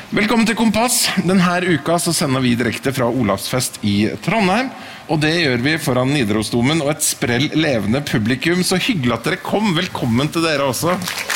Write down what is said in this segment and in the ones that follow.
Velkommen til Kompass. Denne uka så sender vi direkte fra Olavsfest i Trondheim, og det gjør vi foran Nidarosdomen og et sprell levende publikum. Så hyggelig at dere kom. Velkommen til dere også.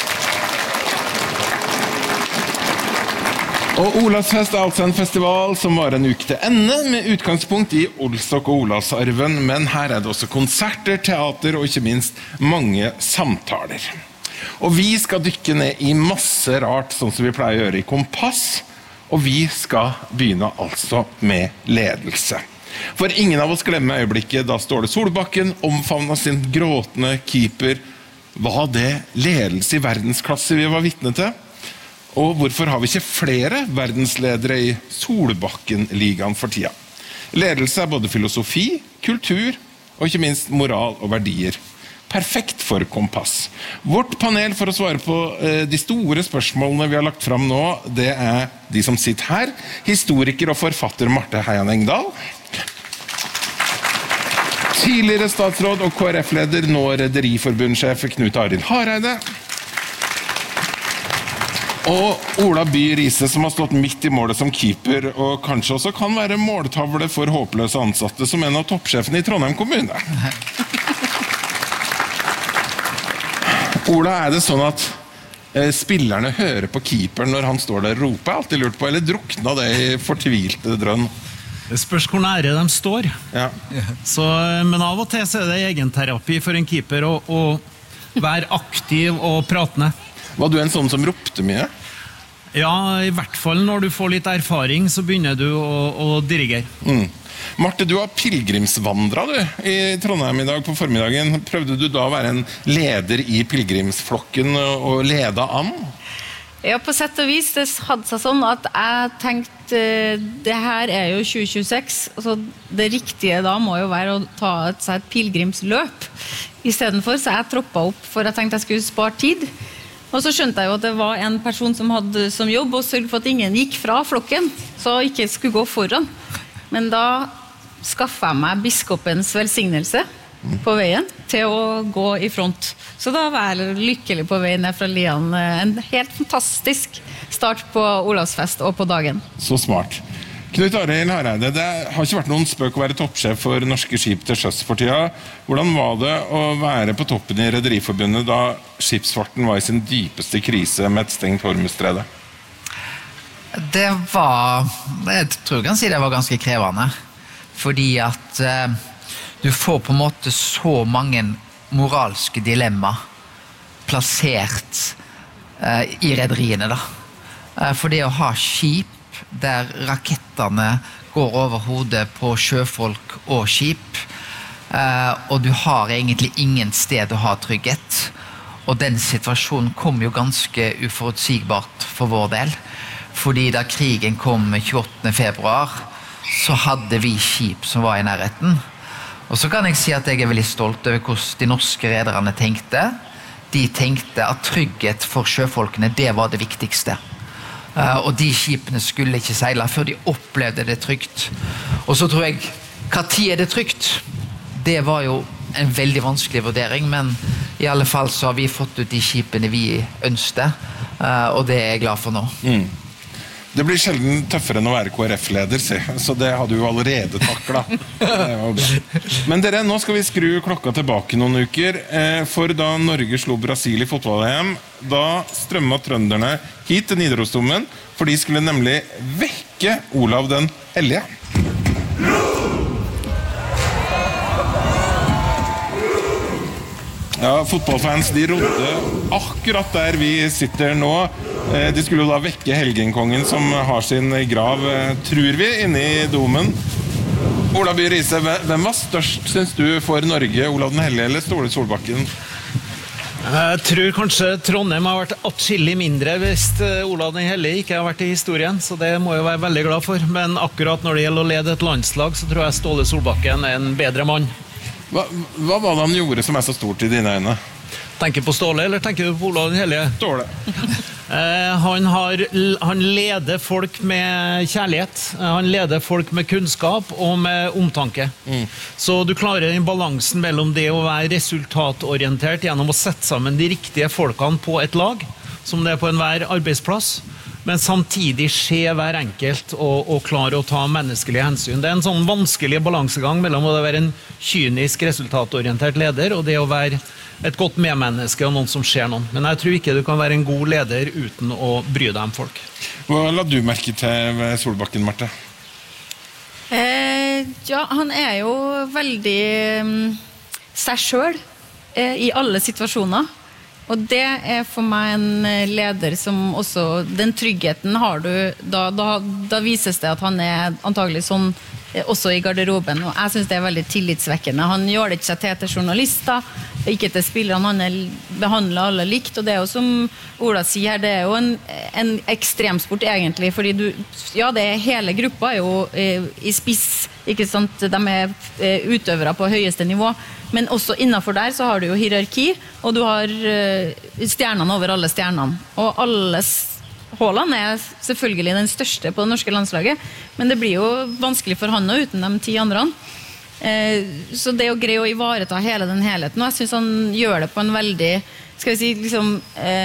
Og Olavsfest er altså en festival som var en uke til ende, med utgangspunkt i Olsok og Olavsarven, men her er det også konserter, teater og ikke minst mange samtaler. Og vi skal dykke ned i masse rart, sånn som vi pleier å gjøre i Kompass, og vi skal begynne altså med ledelse. For ingen av oss glemmer øyeblikket da Ståle Solbakken omfavnet sin gråtende keeper. Var det ledelse i verdensklasse vi var vitne til? Og hvorfor har vi ikke flere verdensledere i Solbakken-ligaen for tida? Ledelse er både filosofi, kultur og ikke minst moral og verdier. Perfekt for Kompass. Vårt panel for å svare på de store spørsmålene vi har lagt fram nå, det er de som sitter her. Historiker og forfatter Marte Heian Engdahl. Tidligere statsråd og KrF-leder, nå rederiforbundsjef Knut Arild Hareide. Og Ola By Riise, som har stått midt i målet som keeper, og kanskje også kan være måltavle for håpløse ansatte som en av toppsjefene i Trondheim kommune. Ola, er det sånn at spillerne hører på keeperen når han står der og roper? Jeg har alltid lurt på, eller drukna det i fortvilte drønn? Det spørs hvor nære de står. Ja. Så, men av og til så er det egenterapi for en keeper å være aktiv og pratende. Var du en sånn som ropte mye? Ja, i hvert fall når du får litt erfaring, så begynner du å dirigere. Marte, du har pilgrimsvandret i Trondheim i dag på formiddagen. Prøvde du da å være en leder i pilgrimsflokken og lede an? Ja, på sett og vis. Det hadde seg sånn at jeg tenkte, det her er jo 2026, så det riktige da må jo være å ta et pilgrimsløp i stedet for, så jeg troppet opp for jeg tenkte jeg skulle spare tid. Og så skjønte jeg jo at det var en person som hadde som jobb å sørge for at ingen gikk fra flokken, så ikke skulle gå foran. Men da skaffet jeg meg biskopens velsignelse på veien til å gå i front. Så da var jeg lykkelig på vei ned fra Lian. En helt fantastisk start på Olavsfest og på dagen. Så smart. Knut Arild Hareide, det har ikke vært noen spøk å være toppsjef for norske skip til sjøs for tida. Hvordan var det å være på toppen i Rederiforbundet da skipsfarten var i sin dypeste krise med et stengt Hormuzstredet? Det var, jeg tror jeg kan si det var ganske krevende, fordi at du får på en måte så mange moralske dilemma plassert i rederiene da. For det å ha skip der rakettene går over hodet på sjøfolk og skip, og du har egentlig ingen sted å ha trygghet, og den situasjonen kom jo ganske uforutsigbart for vår del. Fordi da krigen kom 28. februar, så hadde vi skip som var i nærheten. Og så kan jeg si at jeg er veldig stolt over hvordan de norske rederne tenkte. De tenkte at trygghet for sjøfolkene, det var det viktigste. Og de skipene skulle ikke seile før de opplevde det trygt. Og så tror jeg, hva tid er det trygt? Det var jo en veldig vanskelig vurdering, men i alle fall så har vi fått ut de skipene vi ønsket, og det er jeg glad for nå. Det blir sjelden tøffere enn å være KrF-leder, så det hadde jo allerede taklet. Men dere, nå skal vi skru klokka tilbake noen uker, for da Norge slo Brasil i fotball-EM, da strømmet trønderne hit til Nidarosdomen, for de skulle nemlig vekke Olav den Hellige. Ja, fotballfans, de rodde akkurat der vi sitter nå. De skulle da vekke helgenkongen som har sin grav, tror vi, inne i domen. Ola By Riise, hvem var størst, synes du, for Norge, Olav den Hellige eller Ståle Solbakken? Jeg tror kanskje Trondheim har vært atskillig mindre hvis Olav den Hellige ikke har vært i historien, så det må jeg være veldig glad for. Men akkurat når det gjelder å lede et landslag, så tror jeg Ståle Solbakken er en bedre mann. Hva var det han gjorde som er så stort i dine øyne? Tenker du på Ståle, eller tenker du på Olav den Hellige? Ståle. Han leder folk med kjærlighet, han leder folk med kunnskap og med omtanke. Så du klarer den balansen mellom det å være resultatorientert gjennom å sette sammen de riktige folkene på et lag, som det er på enhver arbeidsplass, men samtidig se hver enkelt og klare å ta menneskelige hensyn. Det en sånn vanskelig balansegang mellom å være en kynisk, resultatorientert leder og det å være et godt medmenneske og noen som ser noen. Men jeg tror ikke du kan være en god leder uten å bry deg om folk. Hva la du merke til ved Solbakken, Marte? Ja, han jo veldig seg selv i alle situasjoner. Og det for meg en leder som også, den tryggheten har du, da vises det at han antagelig sånn også i garderoben, og jeg synes det veldig tillitsvekkende. Han gjør det ikke seg til journalister, ikke til spillerne, han behandler alle likt, og det jo som Ola sier her, det jo en ekstremsport egentlig, fordi det hele gruppa jo i spiss, ikke sant, de utøvere på høyeste nivå, men også innenfor der så har du jo hierarki, og du har stjernene over alle stjernene, og Haaland selvfølgelig den største på det norske landslaget, men det blir jo vanskelig for han og uten de 10 andre. Så det å greie å ivareta hele den helheten, og jeg synes han gjør det på en veldig, skal vi si, liksom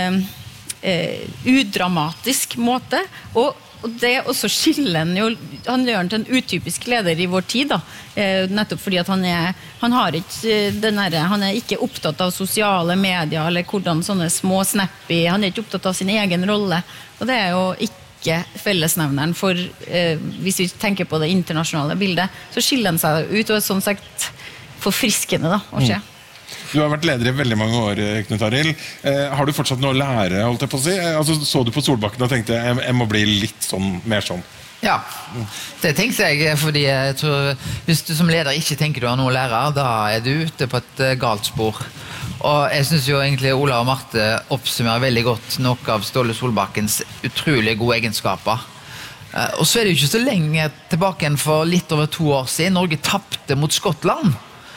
udramatisk måte, og det også skiller han gjør han til en utypisk leder i vår tid da, nettopp fordi at han har ikke han ikke opptatt av sosiale medier eller hvordan sånne små snappy, han ikke opptatt av sin egen rolle, og det jo ikke fellesnevneren for hvis vi tenker på det internasjonale bildet, så skiller han seg ut og sånn sagt forfriskende da, å se. Du har vært leder i veldig mange år, Knut Arild. Har du fortsatt noe å lære, holdt jeg på å si? Altså, så du på Solbakken og tenkte, jeg må bli litt sånn, mer sånn? Ja, det tenkte jeg, fordi jeg tror, hvis du som leder ikke tenker du har noe å lære, da du ute på et galt spor. Og jeg synes jo egentlig Ola og Marte oppsummerer veldig godt noe av Ståle Solbakkens utrolig gode egenskaper. Og så det jo ikke så lenge tilbake enn for litt over 2 år siden. Norge tappte mot Skottland.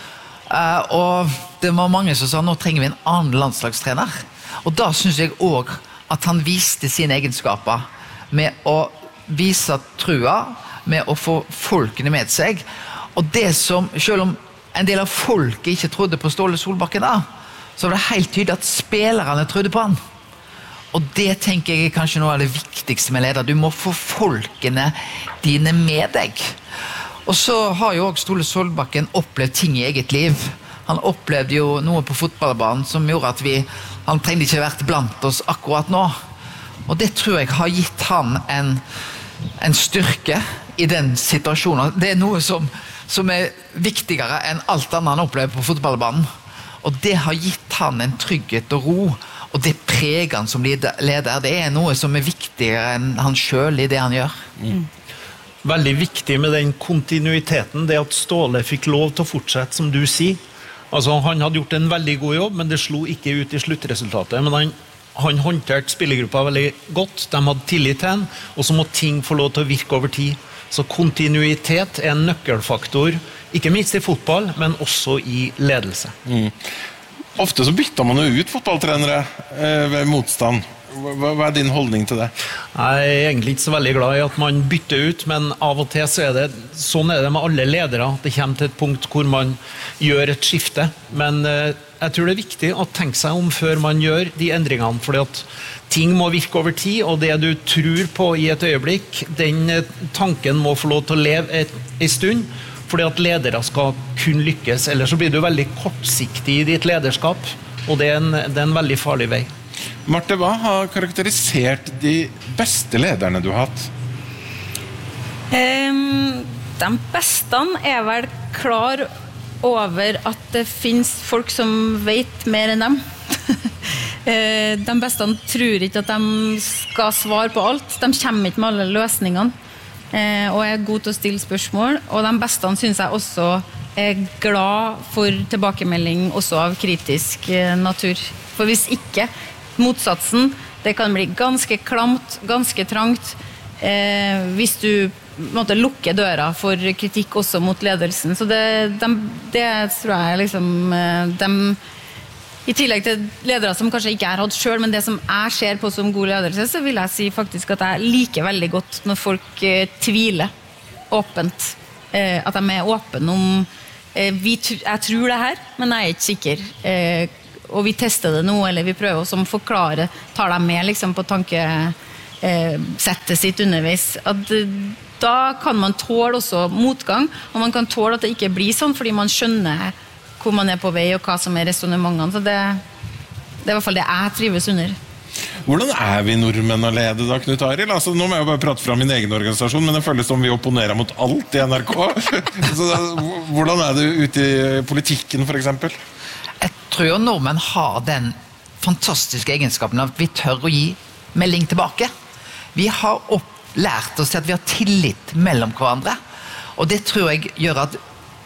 Og det var mange som sa nå trenger vi en annen landslagstrener, og da synes jeg også at han viste sine egenskaper med å vise trua, med å få folkene med seg, og det som, selv om en del av folket ikke trodde på Ståle Solbakken da, så var det helt tydelig at spillerne trodde på han, og det tenker jeg kanskje noe av det viktigste med leder. Du må få folkene dine med deg. Og så har jo også Ståle Solbakken opplevd ting i eget liv. Han opplevde jo noe på fotballbanen som gjorde at han trengte ikke vært blant oss akkurat nå. Og det tror jeg har gitt han en styrke i den situasjonen. Det noe som viktigere enn alt annet han opplevde på fotballbanen. Og det har gitt han en trygghet og ro, og det preger han som leder. Det noe som viktigere enn han selv i det han gjør. Veldig viktig med den kontinuiteten, det at Ståle fikk lov til å fortsette, som du sier. Altså, han hadde gjort en veldig god jobb, men det slo ikke ut i sluttresultatet. Men han håndterte spillergruppa veldig godt, de hadde tillit til han, og så må ting få lov til å virke over tid. Så kontinuitet en nøkkelfaktor, ikke minst i fotball, men også i ledelse. Ofte så bytter man jo ut fotballtrenere ved motstand. Hva din holdning til det? Jeg egentlig ikke så veldig glad i at man bytter ut, men av og til så sånn det med alle ledere. Det kommer til et punkt hvor man gjør et skifte. Men jeg tror det viktig å tenke seg om før man gjør de endringene, fordi at ting må virke over tid, og det du tror på i et øyeblikk, den tanken må få lov til å leve en stund, fordi at ledere skal kun lykkes, ellers så blir du veldig kortsiktig i ditt lederskap, og det en veldig farlig vei. Marte, hva har karakterisert de beste lederne du har hatt? De beste vel klar over at det finnes folk som vet mer enn dem. De beste tror ikke at de skal svare på alt. De kommer ikke med alle løsningene, og god til å stille spørsmål. Og de beste synes jeg også glad for tilbakemelding også av kritisk natur. For hvis ikke, motsatsen, det kan bli ganske klamt, ganske trangt, hvis du måtte lukke døra for kritikk også mot ledelsen. Så det tror jeg liksom, i tillegg til ledere som kanskje ikke hatt selv, men det som jeg ser på som god ledelse, så vil jeg si faktisk at jeg liker veldig godt når folk tviler åpent. At de åpne om jeg tror det her, men jeg ikke sikker. Og vi tester det nå, eller vi prøver å forklare, tar dem med liksom, på settet sitt undervis. At da kan man tåle også motgang, og man kan tåle at det ikke blir sånn, fordi man skjønner hvor man på vei, og hva som resonementene. Så det i hvert fall det jeg trives under. Hvordan vi nordmenn å lede da, Knut Arild? Altså, nå må jeg bare prate fra min egen organisasjon, men det føles som vi opponerer mot alt i NRK. Så hvordan det ute i politikken, for eksempel? Jeg tror jo nordmenn har den fantastiske egenskapen at vi tør å gi melding tilbake. Vi har lært oss til at vi har tillit mellom hverandre, og det tror jeg gjør at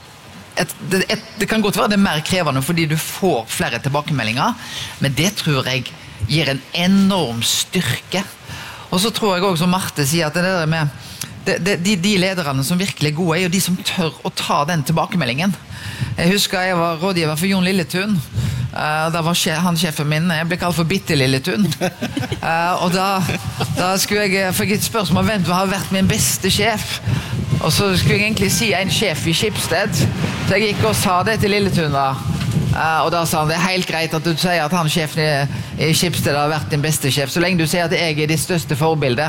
det kan godt være det mer krevende fordi du får flere tilbakemeldinger, men det tror jeg gir en enorm styrke. Og så tror jeg også, som Marte sier, at det der med de lederne som virkelig er gode jo de som tør å ta den tilbakemeldingen. Jeg husker jeg var rådgiver for Jon Lilletun. Da var han sjefen min, jeg ble kalt for Bitte Lilletun. Og da skulle jeg få et spørsmål hvem har vært min beste sjef. Og så skulle jeg egentlig si en sjef i Schibsted. Så jeg gikk og sa det til Lilletun da. Og da sa han, det helt greit at du sier at han sjefen i Schibsted har vært din beste sjef, så lenge du sier at jeg ditt største forbilde.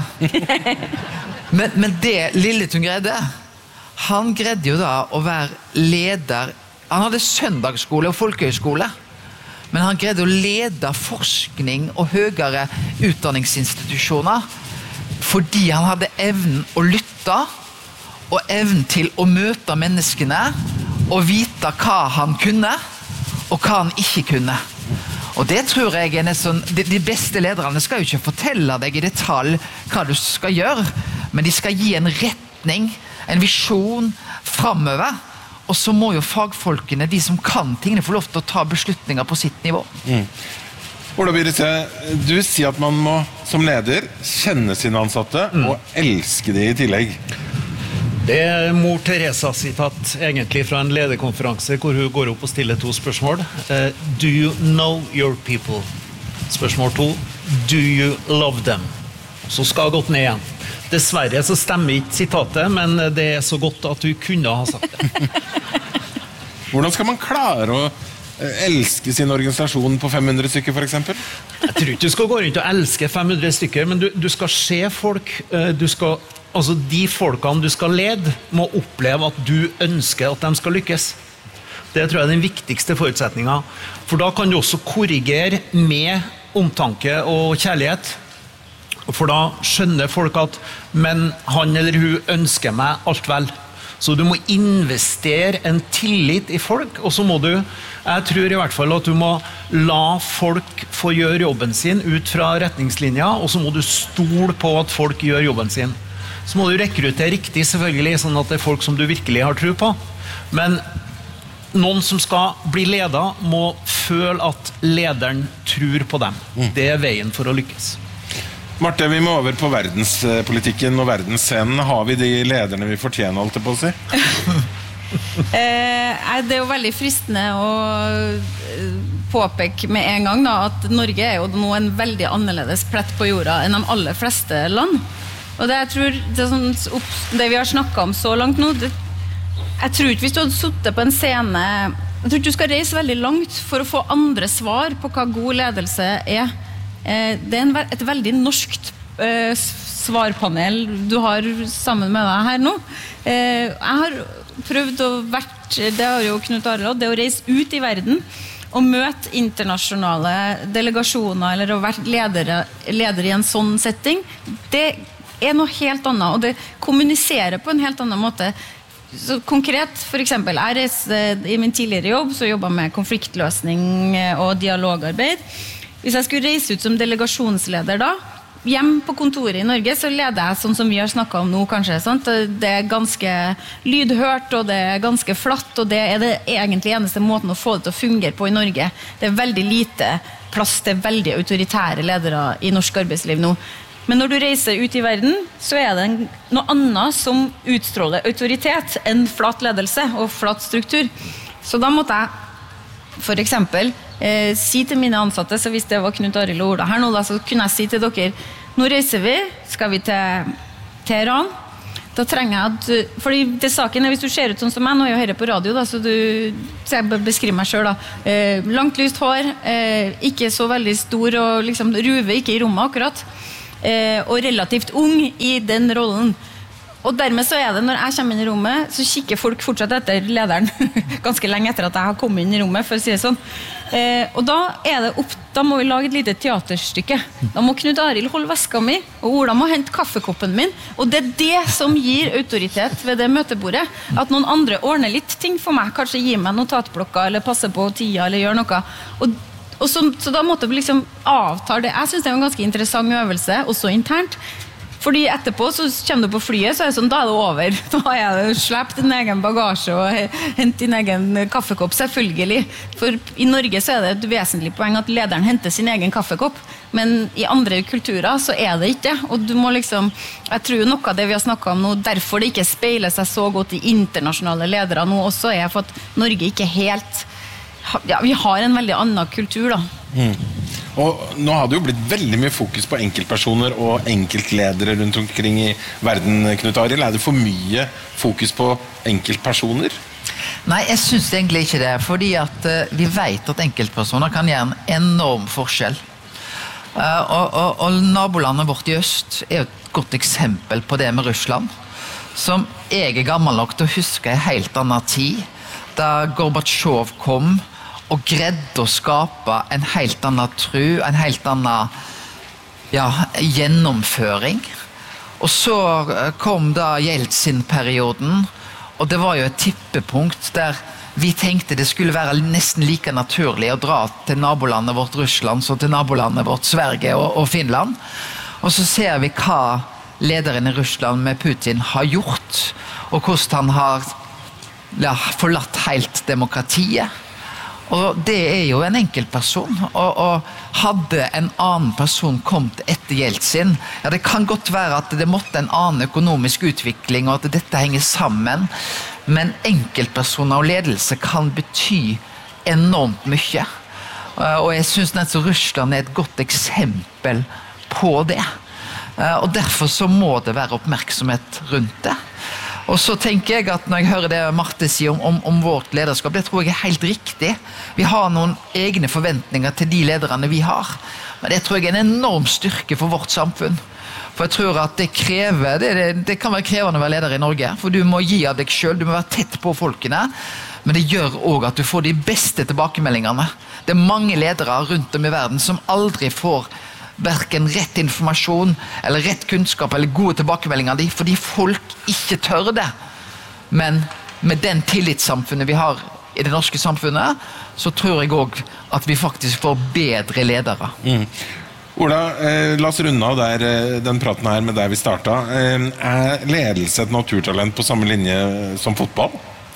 men det Lilletun greide, han greide jo da å være leder. Han hadde søndagsskole og folkehøyskole, men han greide å lede forskning og høyere utdanningsinstitusjoner fordi han hadde evnen å lytte og evnen til å møte menneskene og vite hva han kunne og hva han ikke kunne. Og det tror jeg nesten, de beste lederne skal jo ikke fortelle deg i detalj hva du skal gjøre, men de skal gi en retning, en visjon fremover, og så må jo fagfolkene, de som kan tingene, få lov til å ta beslutninger på sitt nivå. Ola Byrise, du sier at man må som leder kjenne sine ansatte og elske det i tillegg. Det mor Teresa sitat egentlig fra en lederkonferanse hvor hun går opp og stiller 2 spørsmål. Do you know your people? Spørsmål 2. Do you love them? Så skal gått ned igjen. Dessverre så stemmer ikke sitatet, men det så godt at du kunne ha sagt det. Hvordan skal man klare å elske sin organisasjon på 500 stykker, for eksempel? Jeg tror ikke du skal gå rundt og elske 500 stykker, men du skal se folk, altså de folkene du skal lede må oppleve at du ønsker at de skal lykkes. Det tror jeg den viktigste forutsetningen. For da kan du også korrigere med omtanke og kjærlighet. For da skjønner folk at men han eller hun ønsker meg alt vel. Så du må investere en tillit i folk, og så må du, jeg tror i hvert fall at du må la folk få gjøre jobben sin ut fra retningslinjer, og så må du stole på at folk gjør jobben sin. Så må du rekruttere riktig selvfølgelig, sånn at det folk som du virkelig har tro på. Men noen som skal bli ledet må føle at lederen tror på dem. Det veien for å lykkes. Marte, vi må over på verdenspolitikken og verdensscenen. Har vi de lederne vi fortjener, alt det på å si? Det jo veldig fristende å påpeke med en gang da, at Norge jo nå en veldig annerledes plett på jorda enn de aller fleste land. Og det jeg tror det vi har snakket om så langt nå, jeg tror ikke hvis du hadde suttet på en scene, jeg tror ikke du skal reise veldig langt for å få andre svar på hva god ledelse det et veldig norskt svarpanel du har sammen med deg her nå. Jeg har prøvd å det har jo Knut Arild, det å reise ut i verden og møte internasjonale delegasjoner eller å være leder i en sånn setting, det noe helt annet, og det kommuniserer på en helt annen måte. Så konkret, for eksempel, jeg reiste i min tidligere jobb, så jobbet jeg med konfliktløsning og dialogarbeid. Hvis jeg skulle reise ut som delegasjonsleder da, hjem på kontoret i Norge, så leder jeg sånn som vi har snakket om nå, kanskje. Sant? Det ganske lydhørt, og det ganske flatt, og det det egentlig eneste måten å få det til å fungere på i Norge. Det veldig lite plass til veldig autoritære ledere i norsk arbeidsliv nå. Men når du reiser ut i verden, så det noe annet som utstråler autoritet enn flat ledelse og flat struktur. Så da måtte jeg for eksempel si til mine ansatte, så hvis det var Knut Arild og Ola her nå, da, så kunne jeg si til dere, nå reiser vi, skal vi til Teheran, da trenger jeg at, fordi det saken hvis du ser ut sånn som meg, nå jeg hører på radio da, så jeg beskriver meg selv da, langt lyst hår, ikke så veldig stor, og liksom ruve ikke i rommet akkurat, og relativt ung I den rollen. Og dermed så det, når jeg kommer inn I rommet, så kikker folk fortsatt etter lederen, ganske lenge etter at jeg har kommet inn I rommet, for å si det sånn. Og da må vi lage et lite teaterstykke. Da må Knut Arild holde veska mi, og Ola må hente kaffekoppen min, og det det som gir autoritet ved det møtebordet, at noen andre ordner litt ting for meg, kanskje gir meg notatblokker, eller passer på tida, eller gjør noe. Og så da måtte vi liksom avtale det. Jeg synes det en ganske interessant øvelse, også internt, fordi etterpå så kommer du på flyet, så det sånn, da det over. Da har du slept din egen bagasje og hentet din egen kaffekopp, selvfølgelig. For I Norge så det et vesentlig poeng at lederen henter sin egen kaffekopp, men I andre kulturer så det ikke. Og du må liksom, jeg tror noe av det vi har snakket om nå, derfor det ikke speiler seg så godt I internasjonale ledere nå også, for at Norge ikke helt, ja, vi har en veldig annen kultur da. Og nå har det jo blitt veldig mye fokus på enkeltpersoner og enkeltledere rundt omkring I verden, Knut Arild. Det for mye fokus på enkeltpersoner? Nei, jeg synes egentlig ikke det, fordi at vi vet at enkeltpersoner kan gjøre en enorm forskjell. Og nabolandet vårt I øst jo et godt eksempel på det med Russland, som jeg gammel nok til å huske en helt annen tid, da Gorbatsjov kom, og greide å skape en helt annen tro, en helt annen gjennomføring. Og så kom da Jeltsin-perioden, og det var jo et tippepunkt der vi tenkte det skulle være nesten like naturlig å dra til nabolandet vårt Russland som til nabolandet vårt Sverige og Finland. Og så ser vi hva lederen I Russland med Putin har gjort, og hvordan han har forlatt helt demokratiet. Og det jo en enkeltperson, og hadde en annen person kommet etter Jeltsin, det kan godt være at det måtte en annen økonomisk utvikling, og at dette henger sammen, men enkeltpersoner og ledelse kan bety enormt mye. Og jeg synes nesten Russland et godt eksempel på det. Og derfor så må det være oppmerksomhet rundt det. Og så tenker jeg at når jeg hører det Marte sier om vårt lederskap, det tror jeg helt riktig. Vi har noen egne forventninger til de lederne vi har. Men det tror jeg en enorm styrke for vårt samfunn. For jeg tror at det krever, det kan være krevende å være leder I Norge, for du må gi av deg selv, du må være tett på folkene, men det gjør også at du får de beste tilbakemeldingene. Det mange ledere rundt om I verden som aldri får hverken rett informasjon eller rett kunnskap eller gode tilbakemeldinger fordi folk ikke tør det. Men med den tillitssamfunnet vi har I det norske samfunnet, så tror jeg også at vi faktisk får bedre ledere. Ola, la oss runde av den praten her med der vi startet. Ledelse et naturtalent på samme linje som fotball?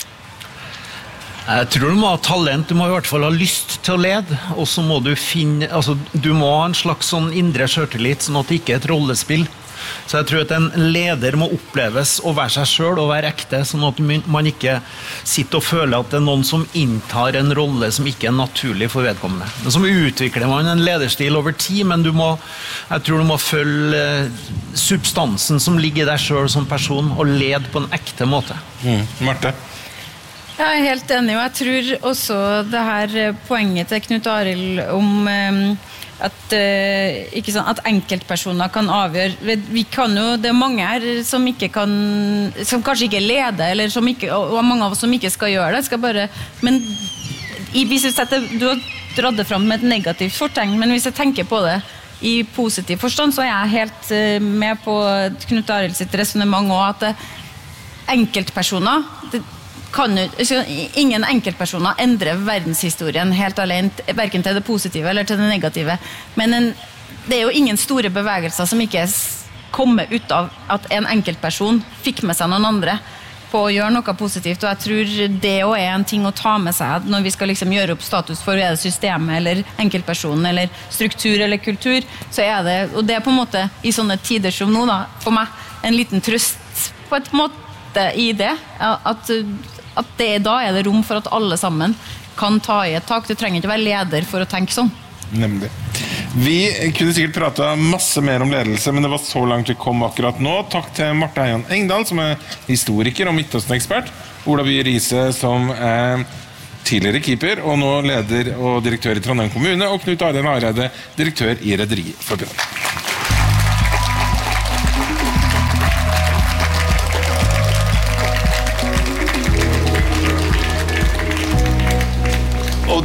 Jeg tror du må ha talent, du må I hvert fall ha lyst til å lede, og så må du finne, altså du må ha en slags sånn indre selvtillit, sånn at det ikke et rollespill. Så jeg tror at en leder må oppleves å være seg selv og være ekte, sånn at man ikke sitter og føler at det noen som inntar en rolle som ikke naturlig for vedkommende. Men så utvikler man en lederstil over tid, men jeg tror du må følge substansen som ligger I deg selv som person, og lede på en ekte måte. Marte? Jeg helt enig, og jeg tror også det her poenget til Knut Arild om at, ikke sant, at enkeltpersoner kan avgjøre. Vi kan jo, det mange her som ikke kan, som kanskje ikke leder, eller som ikke, og mange av oss som ikke skal gjøre det, skal bare, men hvis jeg setter, du har dratt det frem med et negativt fortegn, men hvis jeg tenker på det I positiv forstand, så jeg helt med på Knut Arild sitt resonemang også, at enkeltpersoner, ingen enkeltpersoner endrer verdenshistorien helt alene, hverken til det positive eller til det negative. Men det jo ingen store bevegelser som ikke kommer ut av at en enkeltperson fikk med seg noen andre på å gjøre noe positivt, og jeg tror det også en ting å ta med seg når vi skal liksom gjøre opp status for det systemet, eller enkeltpersonen, eller struktur eller kultur, så det, og det på en måte I sånne tider som nå da, for meg, en liten trøst på et måte I det, at det da det rom for at alle sammen kan ta I et tak. Du trenger ikke være leder for å tenke sånn. Nemlig. Vi kunne sikkert pratet masse mer om ledelse, men det var så langt vi kom akkurat nå. Takk til Marte Heian Engdahl, som historiker og Midtøsten-ekspert. Ola By Riise, som tidligere keeper, og nå leder og direktør I Trondheim kommune, og Knut Arild Hareide, direktør I Rederiforbundet.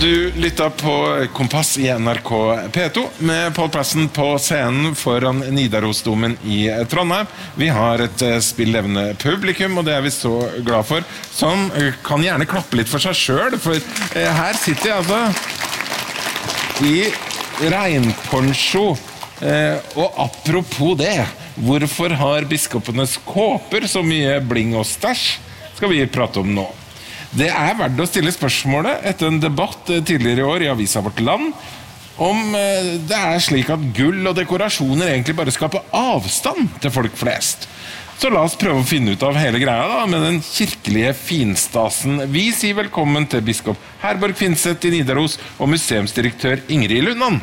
Du lytter på Kompass I NRK P2 med Pål Plassen på scenen foran Nidarosdomen I Trondheim. Vi har et spillevende publikum, og det vi så glad for, som kan gjerne klappe litt for seg selv, for her sitter jeg altså I regnponcho. Og apropos det, hvorfor har biskopenes kåper så mye bling og stæsj, skal vi prate om nå. Det verdt å stille spørsmålet etter en debatt tidligere I år I Avisa Vårt Land om det slik at gull og dekorasjoner egentlig bare skaper avstand til folk flest. Så la oss prøve å finne ut av hele greia da, med den kirkelige finstasen. Vi sier velkommen til biskop Herborg Finseth I Nidaros og museumsdirektør Ingrid Lundan.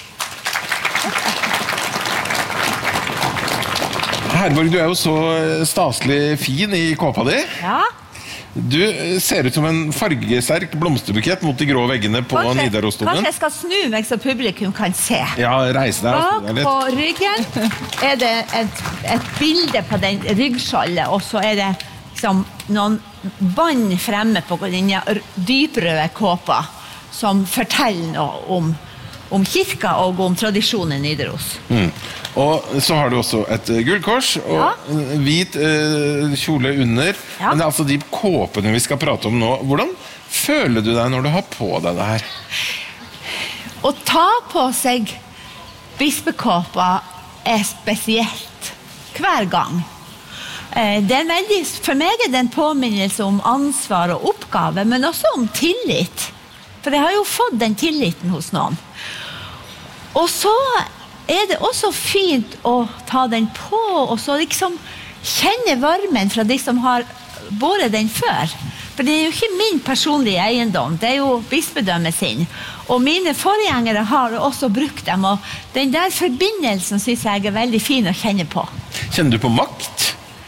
Herborg, du jo så staselig fin I kåpa di. Ja. Du ser ut som en fargesterk blomsterbukett mot de grå veggene på Nidarosdomen. Kanskje jeg skal snu meg så publikum kan se. Ja, reise deg. Bak på ryggen det et bilde på den ryggskjoldet, og så det liksom noen bånd fremme på den dyprøde kåpa som forteller noe om kirka og om tradisjonen I Nidaros. Og så har du også et gullkors og hvit kjole under. Men det altså de kåpene vi skal prate om nå. Hvordan føler du deg når du har på deg det her? Å ta på seg bispekåpa spesielt hver gang. Det veldig, for meg det en påminnelse om ansvar og oppgave, men også om tillit. For jeg har jo fått den tilliten hos noen. Og så det også fint å ta den på, og så liksom kjenne varmen fra de som har båret den før. For det jo ikke min personlige eiendom, det jo bispedømmet sin. Og mine forgjengere har også brukt dem, og den der forbindelsen synes jeg veldig fin å kjenne på. Kjenner du på makt?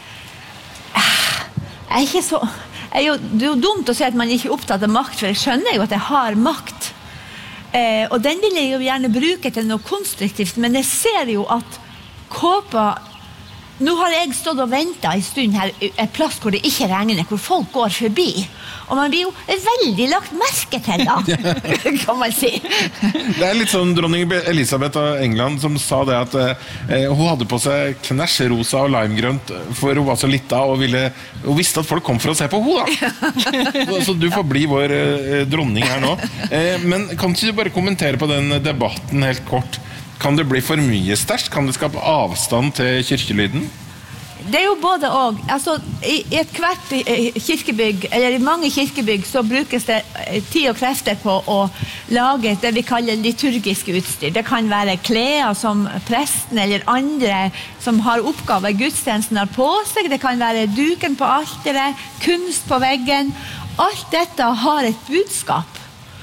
Ikke så... Det jo dumt å si at man ikke opptatt av makt, for jeg skjønner jo at jeg har makt. Og den vil jeg jo gjerne bruke til noe konstruktivt, men jeg ser jo at kåpa... Nå har jeg stått og ventet en stund her, et plass hvor det ikke regner, hvor folk går forbi. Og man blir jo veldig lagt merke til da, kan man si. Det litt sånn dronning Elisabeth av England som sa det at hun hadde på seg knæsj rosa og limegrønt, for hun var så lita og hun visste at folk kom for å se på henne da. Så du får bli vår dronning her nå. Men kan ikke du bare kommentere på den debatten helt kort? Kan det bli for mye stæsj? Kan det skape avstand til kirkelyden? Det jo både og. Altså, I et hvert kirkebygg, eller I mange kirkebygg, så brukes det tid og krefter på å lage det vi kaller liturgisk utstyr. Det kan være klær som presten eller andre som har oppgaver I gudstjenesten har på seg. Det kan være duken på alteret, kunst på veggen. Alt dette har et budskap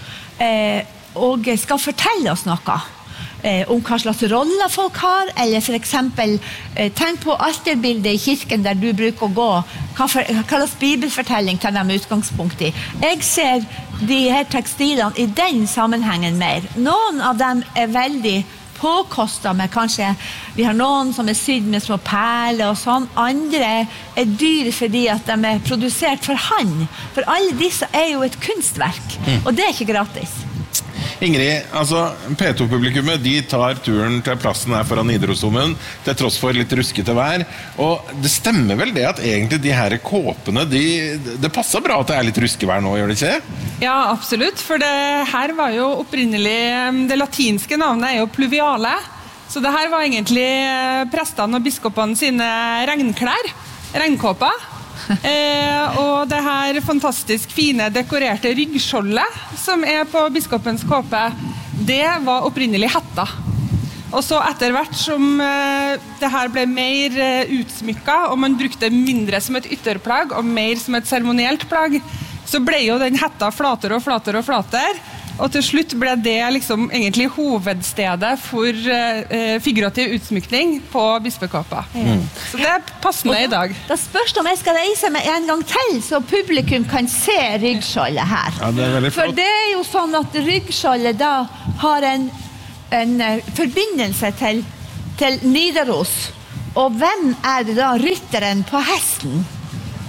og skal fortelle oss noe. Om hva slags roller folk har, eller for eksempel tenk på alterbildet I kirken der du bruker å gå, hva slags bibelfortelling tar de utgangspunkt I. Jeg ser de her tekstilene I den sammenhengen mer. Noen av dem veldig påkostet med kanskje, vi har noen som sydd med små perler og sånn, andre dyre fordi at de produsert for hand, for alle disse jo et kunstverk, og det ikke gratis. Ingrid, altså P2-publikummet, de tar turen til plassen her foran Nidarosdomen, til tross for litt ruskete vær, og det stemmer vel det at egentlig de her kåpene, det passer bra at det litt ruskevær nå, gjør det ikke? Ja, absolutt, for det her var jo opprinnelig, det latinske navnet jo pluviale, så det her var egentlig prestene og biskopene sine regnklær, regnkåper. Og det her fantastisk fine dekorerte ryggskjoldet som på biskopens kåpe, det var opprinnelig hetta. Og så etter hvert som det her ble mer utsmykket, og man brukte mindre som et ytterplagg og mer som et seremonielt plagg, så ble jo den hetta flatere og flatere og flatere. Og til slutt ble det liksom egentlig hovedstedet for figurativ utsmykning på bispekåpa. Så det passende I dag. Da spørs det om jeg skal reise meg en gang til, så publikum kan se ryggskjoldet her. Ja, det veldig flott. For det jo sånn at ryggskjoldet da har en forbindelse til Nidaros. Og hvem det da rytteren på hesten?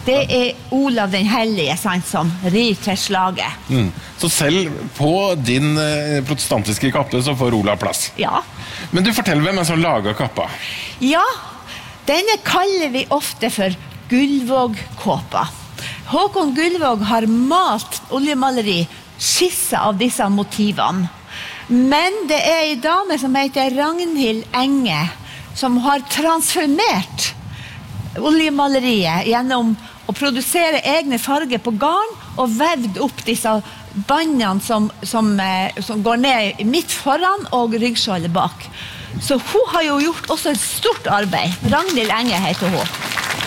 Det Olav den Hellige, sant, som rir til slaget. Så selv på din protestantiske kappe så får Olav plass. Ja. Men du forteller hvem som lager kappa. Ja, denne kaller vi ofte for Gullvåg-kåpa. Håkon Gullvåg har malt oljemaleri, skisse av disse motivene. Men det en dame som heter Ragnhild Enge, som har transformert oljemaleriet gjennom å produsere egne farger på garn og vevd opp disse bandene som går ned midt foran og ryggskjoldet bak. Så hun har jo gjort også et stort arbeid. Ragnhild Enge heter hun.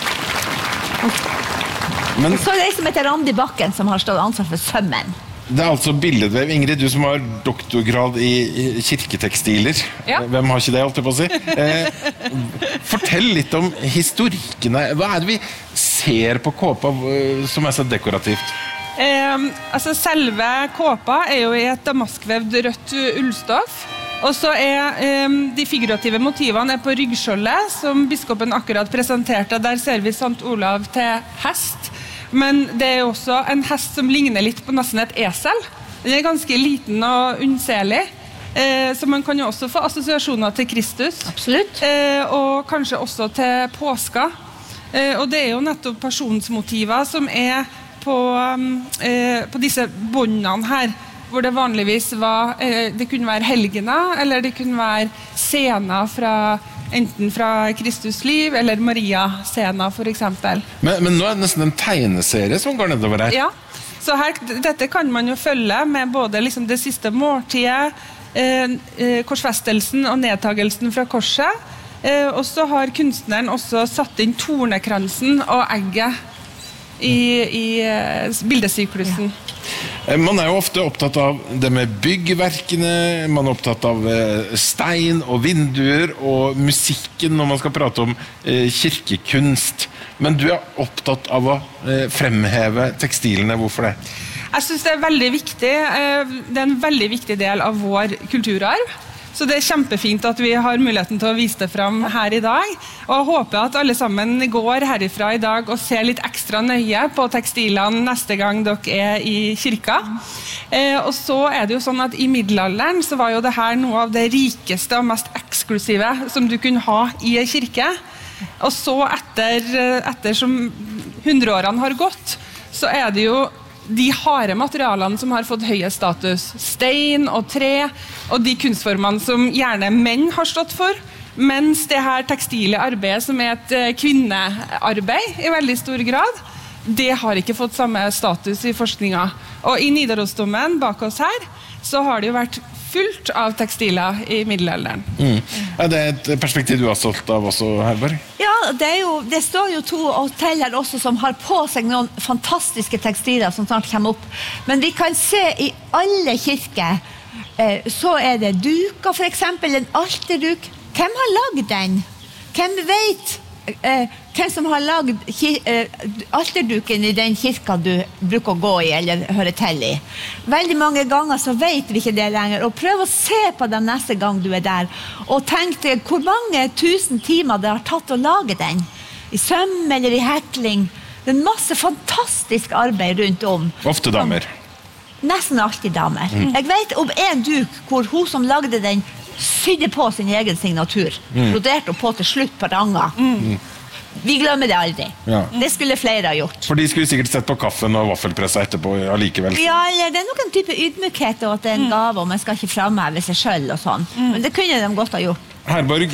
Og så det som heter Randi Bakken, som har stått ansvar for sømmen. Det altså billedvev. Ingrid, du som har doktorgrad i kirketekstiler. Ja. Hvem har ikke det, alltid på å si? Fortell litt om historikkene. Hva det vi ser på kåpa som så dekorativt? Altså selve kåpa jo i et damaskvevd rødt ullstoff. Og så de figurative motivene på ryggskjoldet, som biskopen akkurat presenterte. Der ser vi Sant Olav til hest. Men det jo også en hest som ligner litt på nesten et esel. Den ganske liten og unnselig. Så man kan jo også få assosiasjoner til Kristus. Absolutt. Og kanskje også til påska. Og det jo nettopp pasjonsmotiver som på disse båndene her, hvor det vanligvis var, det kunne være helgener, eller det kunne være scener enten fra Kristus liv, eller Maria-scener for eksempel. Men nå det nesten en tegneserie som går nedover her. Ja, så dette kan man jo følge med både liksom det siste måltidet, korsfestelsen og nedtagelsen fra korset, og så har kunstneren også satt inn tornekransen og egget i bildesyklusen. Man jo ofte opptatt av det med byggverkene, man opptatt av stein og vinduer og musikken når man skal prate om kirkekunst. Men du opptatt av å fremheve tekstilene. Hvorfor det? Jeg synes det veldig viktig. Det en veldig viktig del av vår kulturarv. Så det kjempefint at vi har muligheten til å vise det fram her i dag. Og jeg håper at alle sammen går herifra i dag og ser litt ekstra nøye på tekstilene neste gang dere i kirka. Og så det jo sånn at i middelalderen så var jo det her noe av det rikeste og mest eksklusive som du kunne ha i en kirke. Og så etter som 100-årene har gått, så det jo de harde materialene som har fått høye status, stein og tre, og de kunstformene som gjerne menn har stått for, mens det her tekstile arbeidet som et kvinnearbeid i veldig stor grad, det har ikke fått samme status i forskninga. Og i Nidarosdomen bak oss her, så har det jo vært fullt av tekstiler i middelalderen. Det et perspektiv du har stolt av også, Herborg? Ja, det står jo 2 hotell her også som har på seg noen fantastiske tekstiler som snart kommer opp. Men vi kan se i alle kirker, så det duker, for eksempel en alterduk. Hvem har laget den? Hvem vet hvem som har laget alterduken i den kirka du bruker å gå i eller høre til i? Veldig mange ganger så vet vi ikke det lenger, og prøv å se på den neste gang du der, og tenk deg hvor mange 1000 timer det har tatt å lage den, i søm eller i hekling. Det masse fantastisk arbeid rundt om. Ofte damer. Nesten alltid damer. Jeg vet om en duk hvor hun som lagde den sydde på sin egen signatur. Broderte på til slutt på ranga. Vi glemmer det aldri. Ja. Det skulle flere ha gjort. For de skulle sikkert sett på kaffen og vaffelpressa etterpå allikevel. Ja, eller det nok en type ydmykhet og at det en gave, og man skal ikke fremheve seg selv og sånn. Men det kunne de godt ha gjort. Herborg,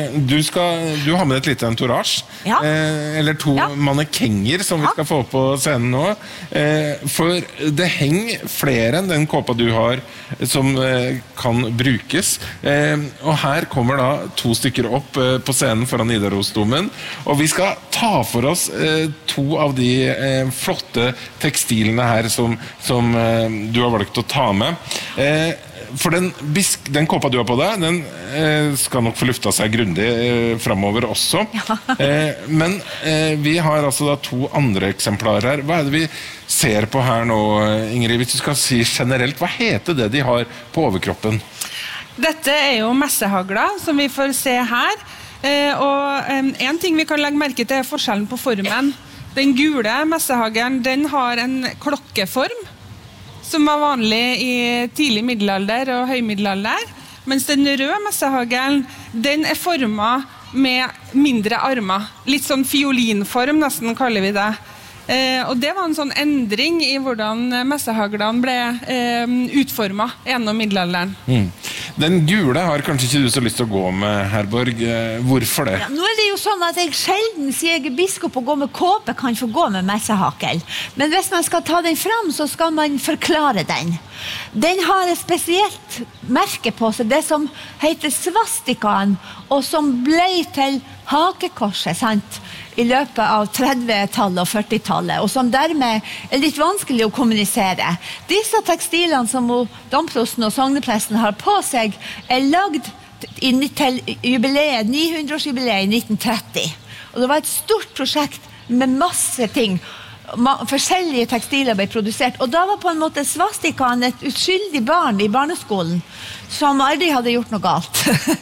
du har med et lite entourage, Ja. eller 2 mannekenger som vi skal få på scenen nå, for det henger flere enn den kåpa du har som kan brukes, og her kommer da 2 stykker opp på scenen foran Nidarosdomen, og vi skal ta for oss 2 av de flotte tekstilene her som du har valgt å ta med. For den kåpa du har på deg, den skal nok få lufta seg grundig fremover også. Men vi har altså da 2 andre eksemplarer her. Hva det vi ser på her nå, Ingrid? Hvis du skal si generelt, hva heter det de har på overkroppen? Dette jo messehagla, som vi får se her. Og en ting vi kan legge merke til forskjellen på formen Den gule messehagelen, den har en klokkeform, som var vanlig i tidlig middelalder og høymiddelalder, mens den røde messehagelen, den formet med mindre armer. Litt sånn fiolinform, nesten kaller vi det. Og det var en sånn endring i hvordan messehaglene ble utformet gjennom middelalderen. Den gule har kanskje ikke du så lyst til å gå med, Herborg. Hvorfor det? Ja, nå det jo sånn at jeg sjelden sier jeg biskop å gå med kåpe kan få gå med messehagel. Men hvis man skal ta den fram, så skal man forklare den. Den har et spesielt merke på seg, det som heter svastikaen, og som ble til hakekorset, sant? I løpet av 30-tallet og 40-tallet, og som dermed litt vanskelig å kommunisere. Disse tekstilene som domprosten og sognepresten har på seg, lagd til jubileet, 900-årsjubileet i 1930. Og det var et stort prosjekt med masse ting. Forskjellige tekstiler ble produsert, og da var på en måte svastikaen et uskyldig barn i barneskolen som aldri hadde gjort noe galt.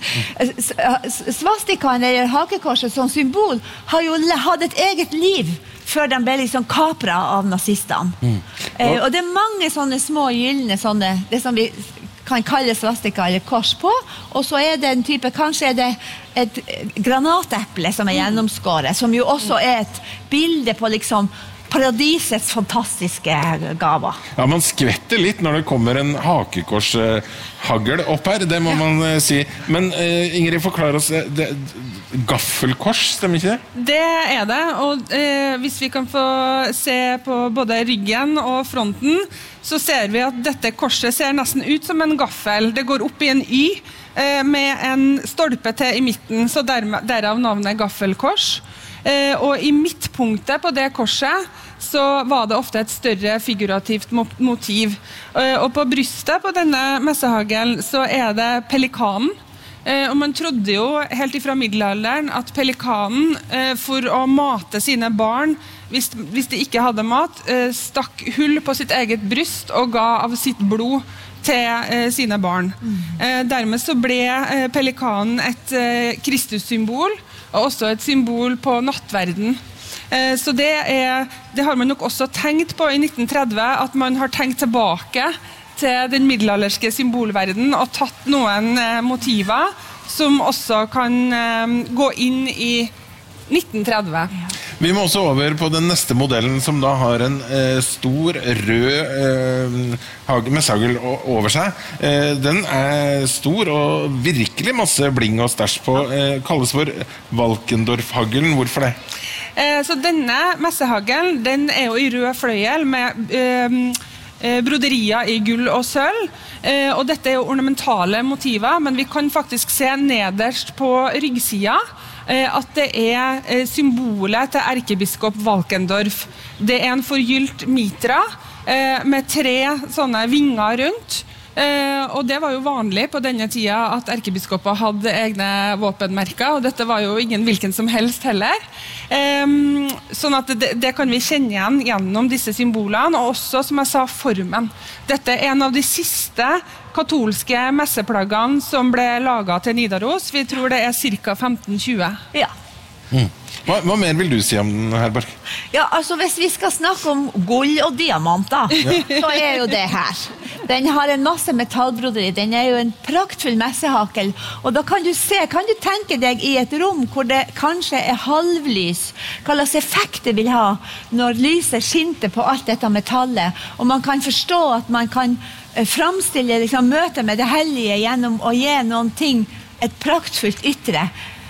Svastikaen eller hakekorset som symbol har jo hatt et eget liv før de ble liksom kapret av nazistene. Og det mange sånne små gyllene, det som vi kan kalle svastika eller kors på, og så det en type, kanskje det et granateple som gjennomskåret, som jo også et bilde på liksom paradisets fantastiske gaver. Ja, man skvetter litt når det kommer en hakekorshagel opp her, det må man si. Men Ingrid, forklar oss, gaffelkors, stemmer ikke det? Det det, og hvis vi kan få se på både ryggen og fronten, så ser vi at dette korset ser nesten ut som en gaffel. Det går opp i en Y med en stolpe til i midten, så derav navnet gaffelkors. Og i midtpunktet på det korset så var det ofte et større figurativt motiv. Og på brystet på denne messehagelen så det pelikanen. Og man trodde jo helt ifra middelalderen at pelikanen for å mate sine barn, hvis de ikke hadde mat, stakk hull på sitt eget bryst og ga av sitt blod til sine barn. Dermed så ble pelikanen et Kristus-symbol, og også et symbol på nattverden. Så det har man nok også tenkt på i 1930, at man har tenkt tilbake til den middelalderske symbolverden og tatt noen motiver som også kan gå inn i 1930. Vi må også over på den neste modellen, som da har en stor rød messehagel over seg. Den stor og virkelig masse bling og stæsj på. Kalles for Valkendorf-hagelen. Hvorfor det? Så denne messehagelen, den jo i rød fløyel med broderier i gull og sølv, og dette jo ornamentale motiver, men vi kan faktisk se nederst på ryggsida at det symbolet til erkebiskop Valkendorf. Det en forgylt mitra med 3 sånne vinger rundt, og det var jo vanlig på denne tida at erkebiskoper hadde egne våpenmerker, og dette var jo ingen hvilken som helst heller. Sånn at det kan vi kjenne igjen gjennom disse symbolene, og også, som jeg sa, formen. Dette en av de siste katolske messeplaggene som ble laget til Nidaros. Vi tror det ca. 1520. Ja. Hva mer vil du si om den, Herborg? Ja, altså hvis vi skal snakke om gull og diamanter, så jo det her. Den har en masse metallbroderi, den jo en praktfull messehakel, og da kan du tenke deg i et rom hvor det kanskje halvlys, hva slags effekt det vil ha når lyset skinte på alt dette metallet, og man kan forstå at man kan framstille liksom, møtet med det hellige gjennom å gi noen ting et praktfullt ytre.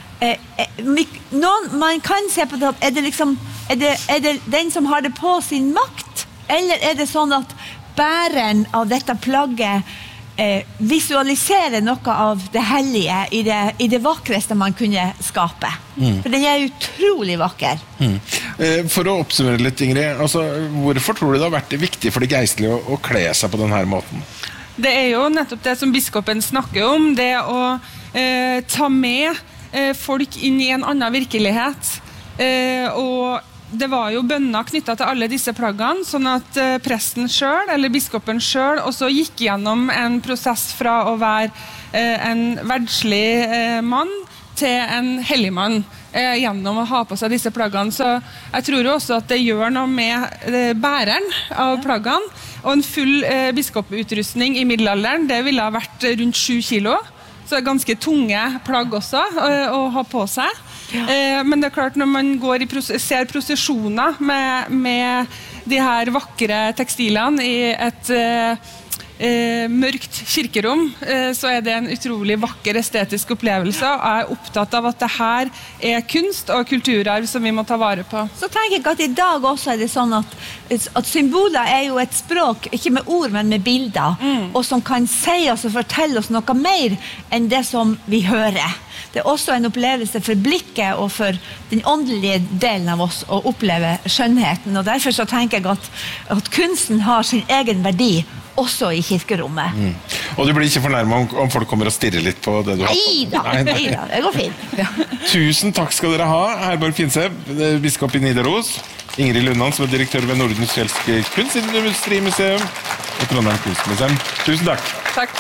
Man kan se på det, er det den som har det på sin makt, eller det sånn at bæreren av dette plagget visualiserer noe av det hellige i det vakreste man kunne skape. For den utrolig vakker. For å oppsummere litt, Ingrid, altså, hvorfor tror du det har vært viktig for de geistlige å kle seg på denne måten? Det jo nettopp det som biskopen snakker om, det å ta med folk inn i en annen virkelighet, og det var jo bønner knyttet til alle disse plaggene, sånn at presten selv, eller biskopen selv, også gikk gjennom en prosess fra å være en verdslig mann til en hellig mann. gjennom å ha på seg disse plaggene. Så jeg tror også at det gjør noe med bæreren av plaggene. Og en full biskoputrustning i middelalderen, det ville ha vært rundt 7 kilo. Så det er ganske tunge plagg også å ha på seg. Men det er klart, når man ser prosesjoner med de her vakre tekstilene i et mørkt kirkerom, så er det en utrolig vakker estetisk opplevelse, og jeg er opptatt av at det her er kunst og kulturarv som vi må ta vare på. Så tenker jeg at i dag også er det sånn at symboler er jo et språk, ikke med ord, men med bilder, og som kan si oss og fortelle oss noe mer enn det som vi hører. Det er også en opplevelse for blikket og for den åndelige delen av oss å oppleve skjønnheten, og derfor så tenker jeg at kunsten har sin egen verdi også i kirkerommet. Og du blir ikke fornærmet om folk kommer og stirrer litt på det du har på? Neida, det går fint. Ja. Tusen takk skal dere ha, Herborg Finseb, biskop i Nidaros, Ingrid Lundan, som er direktør ved Nordens Fjelske Kunstindustrimuseum og Trondheim Kunstmuseum. Tusen takk. Takk.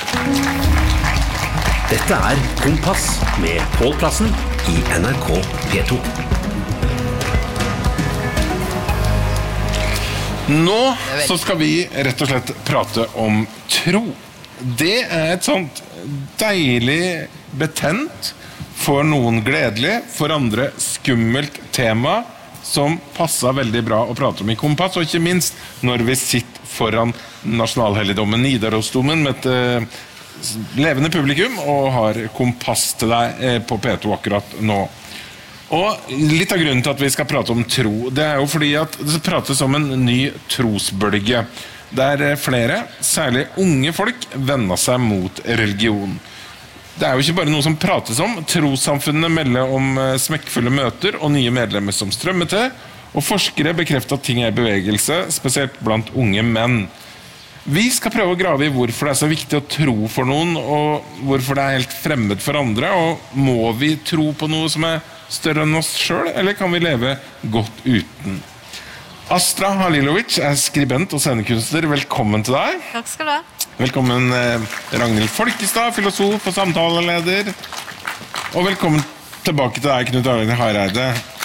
Dette er Kompass med Pål Plassen i NRK P2. Nå så skal vi rett og slett prate om tro. Det er et sånt deilig betent, for noen gledelig, for andre skummelt tema som passer veldig bra å prate om i Kompass, og ikke minst når vi sitter foran nasjonalhelligdommen Nidarosdomen med et levende publikum og har Kompass til deg på P2 akkurat nå. Og litt av grunnen til at vi skal prate om tro, det er jo fordi at det prates om en ny trosbølge, der flere, særlig unge folk, vender seg mot religion. Det er jo ikke bare noe som prates om, trossamfunnene melder om smekkfulle møter og nye medlemmer som strømmer til, og forskere bekrefter at ting er i bevegelse, spesielt blant unge menn. Vi skal prøve å grave i hvorfor det er så viktig å tro for noen, og hvorfor det er helt fremmed for andre, og må vi tro på noe som er større enn oss selv, eller kan vi leve godt uten? Astra Halilovic er skribent og scenekunstner. Velkommen til deg. Takk skal du ha. Velkommen Ragnhild Folkestad, filosof og samtaleleder. Og velkommen tilbake til deg, Knut Arild Hareide,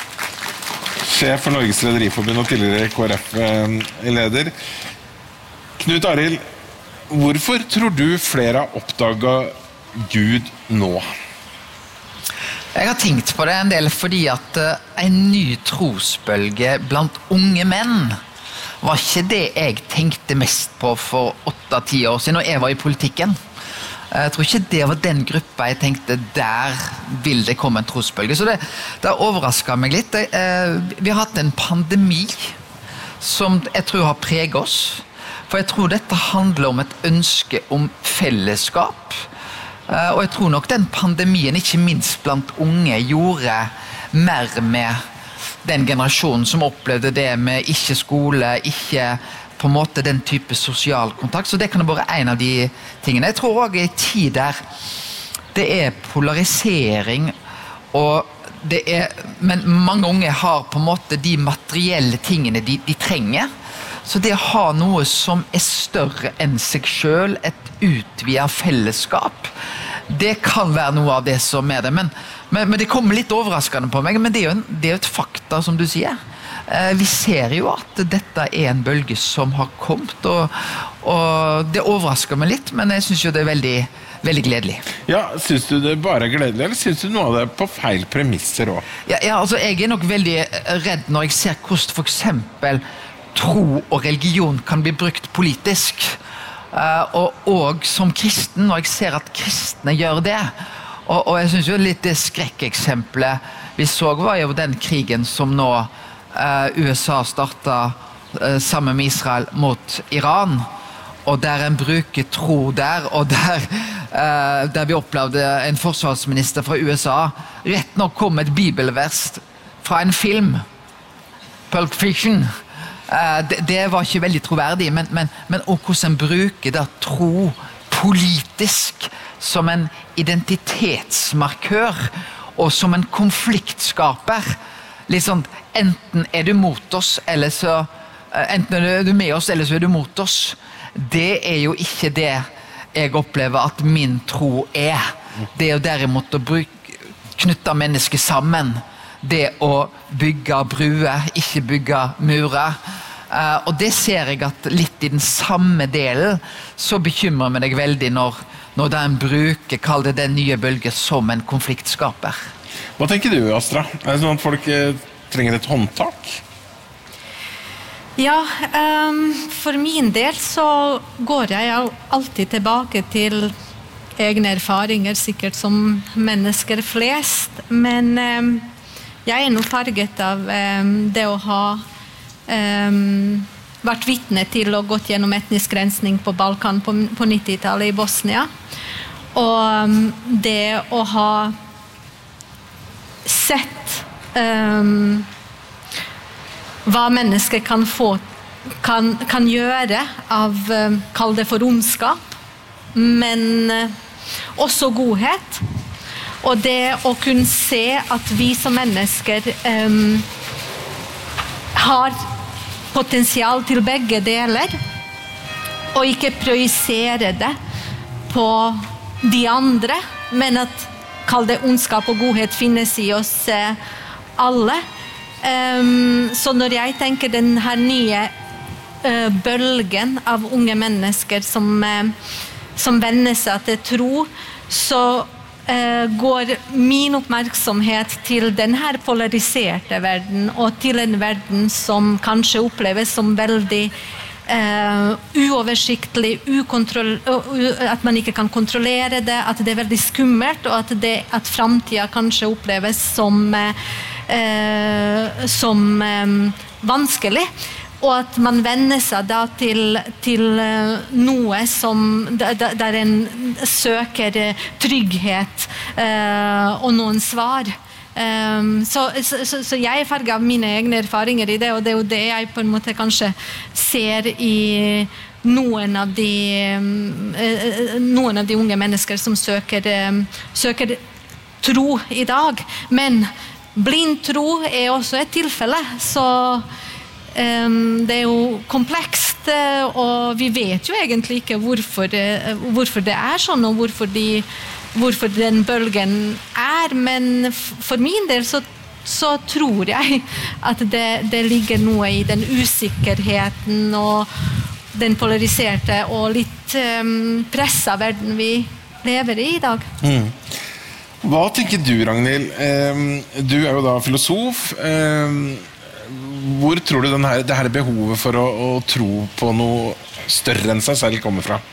sjef for Norges Rederiforbund og tidligere KrF-leder. Knut Arild, hvorfor tror du flere har oppdaget Gud nå? Jeg har tenkt på det en del fordi at en ny trosbølge blant unge menn var ikke det jeg tenkte mest på for 8-10 år siden, når jeg var i politikken. Jeg tror ikke det var den gruppa jeg tenkte, der vil det komme en trosbølge. Så det overrasket meg litt. Vi har hatt en pandemi som jeg tror har preget oss. For jeg tror dette handler om et ønske om fellesskap. Og jeg tror nok den pandemien, ikke minst blant unge, gjorde mer med den generasjonen som opplevde det med ikke skole, ikke på en måte den type sosial kontakt. Så det kan være en av de tingene. Jeg tror også i tid der det er polarisering, men mange unge har på en måte de materielle tingene de trenger. Så det å ha noe som er større enn seg selv, et utvidet fellesskap, det kan være noe av det som er det. Men det kommer litt overraskende på meg, men det er jo et fakta, som du sier. Vi ser jo at dette er en bølge som har kommet, og det overrasker meg litt, men jeg synes jo det er veldig, veldig gledelig. Ja, synes du det bare er gledelig, eller synes du noe av det på feil premisser også? Ja, altså jeg er nok veldig redd når jeg ser hvordan for eksempel tro og religion kan bli brukt politisk. Og som kristen, når jeg ser at kristne gjør det, og jeg synes jo litt det skrekkeksempelet vi så var jo den krigen som nå USA startet sammen med Israel mot Iran, og der en bruker tro der, og der vi opplevde en forsvarsminister fra USA rett nok kom med et bibelvers fra en film, Pulp Fiction. Det var ikke veldig troverdig, men hvordan en bruker da tro politisk som en identitetsmarkør og som en konfliktskaper. Litt sånn, enten er du mot oss, eller så enten er du med oss, eller så er du mot oss. Det er jo ikke det jeg opplever at min tro er. Det er jo derimot å knytte mennesker sammen. Det å bygge bruer, ikke bygge murer. Og det ser jeg at litt i den samme delen, så bekymrer meg deg veldig når den bruker, kall det den nye bølge, som en konfliktskaper. Hva tenker du, Astra? Det sånn at folk trenger et håndtak? Ja, for min del så går jeg alltid tilbake til egne erfaringer, sikkert som mennesker flest, men jeg nå farget av det å ha vært vitne til og gått gjennom etnisk rensning på Balkan på 90-tallet i Bosnia, og det å ha sett hva mennesker kan gjøre av, kall det for ondskap, men også godhet. Og det å kunne se at vi som mennesker har potensial til begge deler, og ikke projisere det på de andre, men at, kall det ondskap og godhet, finnes i oss alle. Så når jeg tenker den her nye bølgen av unge mennesker som vender seg til tro, så går min oppmerksomhet til den her polariserte verden, og til en verden som kanskje oppleves som veldig uoversiktlig, at man ikke kan kontrollere det, at det veldig skummelt, og at fremtiden kanskje oppleves som vanskelig, og at man vender seg da til noe der en søker trygghet og noen svar. Så jeg farger av mine egne erfaringer i det, og det er jo det jeg på en måte kanskje ser i noen av de unge mennesker som søker tro i dag. Men blind tro er også et tilfelle, så det er jo komplekst, og vi vet jo egentlig ikke hvorfor det er sånn, og hvorfor den bølgen er, men for min del så tror jeg at det ligger noe i den usikkerheten og den polariserte og litt presset verden vi lever i dag. Hva tenker du, Ragnhild? Du er jo da filosof. Hvor tror du det her behovet for å tro på noe større enn seg selv kommer fra?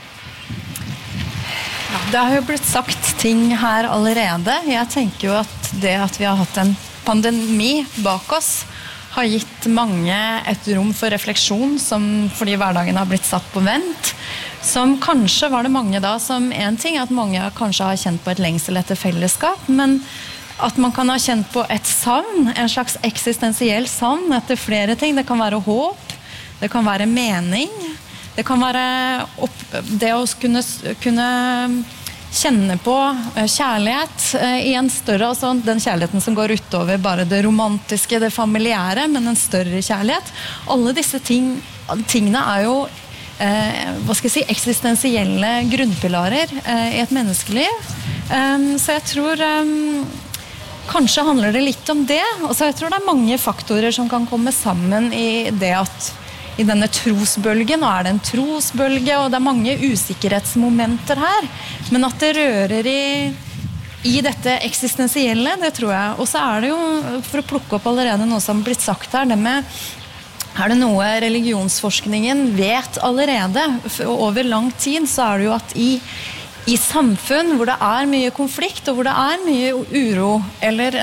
Det har jo blitt sagt ting her allerede. Jeg tenker jo at det at vi har hatt en pandemi bak oss har gitt mange et rom for refleksjon, fordi hverdagen har blitt satt på vent. Som kanskje var det mange da, som en ting at mange kanskje har kjent på et lengsel etter fellesskap, men at man kan ha kjent på et savn, en slags eksistensiell savn etter flere ting. Det kan være håp, det kan være mening, det kan være det å kunne kjenne på kjærlighet i en større, altså den kjærligheten som går utover bare det romantiske, det familiære, men en større kjærlighet. Alle disse tingene er jo eksistensielle grunnpilarer i et menneskeliv. Så jeg tror kanskje handler det litt om det. Altså jeg tror det er mange faktorer som kan komme sammen i det at i denne trosbølgen, og er det en trosbølge, og det er mange usikkerhetsmomenter her, men at det rører i dette eksistensielle, det tror jeg. Og så er det jo, for å plukke opp allerede noe som har blitt sagt her, det med er det noe religionsforskningen vet allerede, over lang tid, så er det jo at i samfunn hvor det er mye konflikt, og hvor det er mye uro, eller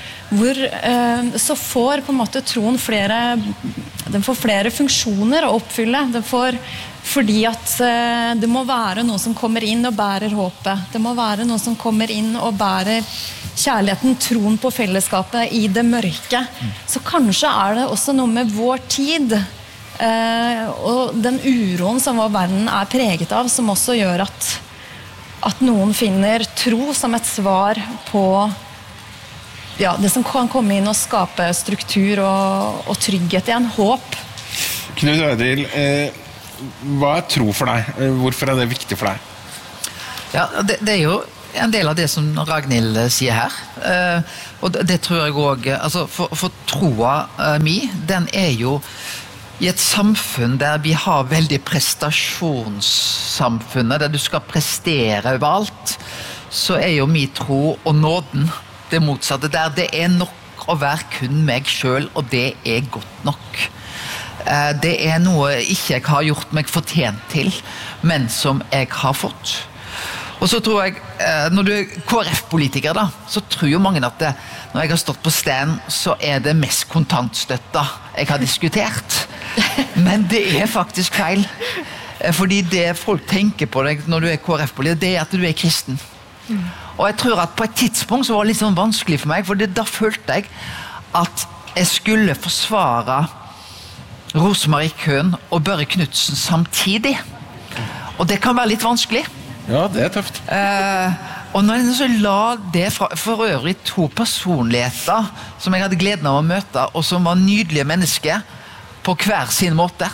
så får på en måte troen den får flere funksjoner å oppfylle. Fordi at det må være noe som kommer inn og bærer håpet. Det må være noe som kommer inn og bærer kjærligheten, troen på fellesskapet i det mørke. Så kanskje er det også noe med vår tid, og den uroen som vår verden er preget av, som også gjør at noen finner tro som et svar på det som kan komme inn og skape struktur og trygghet igjen, håp. Knut Ødil, hva er tro for deg? Hvorfor er det viktig for deg? Ja, det er jo en del av det som Ragnhild sier her. Og det tror jeg også, altså for troa mi, den jo i et samfunn der vi har veldig prestasjonssamfunnet, der du skal prestere overalt, så jo min tro og nåden det motsatte der. Det nok å være kun meg selv, og det godt nok. Det noe ikke jeg har gjort meg fortjent til, men som jeg har fått. Og så tror jeg, når du KrF-politiker da, så tror jo mange at når jeg har stått på stand, så det mest kontantstøtta jeg har diskutert. Men det faktisk feil. Fordi det folk tenker på deg når du KrF-politiker, det at du kristen. Og jeg tror at på et tidspunkt så var det litt sånn vanskelig for meg, for da følte jeg at jeg skulle forsvare Rosemarie Køhn og Børre Knudsen samtidig. Og det kan være litt vanskelig. Ja, det tøft. Og når jeg så la det for øvrig to personligheter som jeg hadde gleden av å møte, og som var nydelige mennesker på hver sin måte.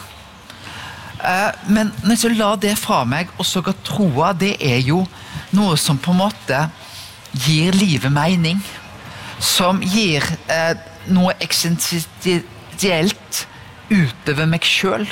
Men når jeg så la det fra meg, og så ga troa, det jo noe som på en måte gir livet mening, som gir noe eksistensielt utover meg selv,